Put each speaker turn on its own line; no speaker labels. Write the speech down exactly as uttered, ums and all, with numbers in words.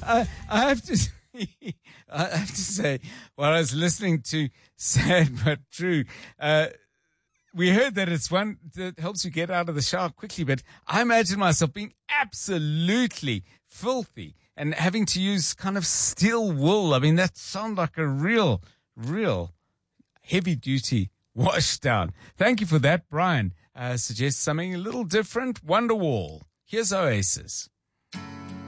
I, I have to. I have to say, while I was listening to Sad But True, uh, we heard that it's one that helps you get out of the shower quickly, but I imagine myself being absolutely filthy and having to use kind of steel wool. I mean, that sounds like a real, real heavy-duty wash down. Thank you for that, Brian. Uh, suggests something a little different. Wonderwall. Here's Oasis.